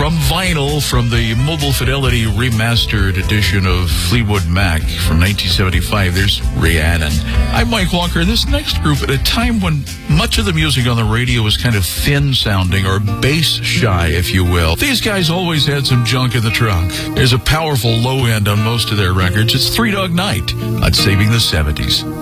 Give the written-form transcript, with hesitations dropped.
from vinyl, from the Mobile Fidelity remastered edition of Fleetwood Mac from 1975, there's Rhiannon. I'm Mike Walker. This next group, at a time when much of the music on the radio was kind of thin-sounding or bass-shy, if you will, these guys always had some junk in the trunk. There's a powerful low end on most of their records. It's Three Dog Night on Saving the 70s.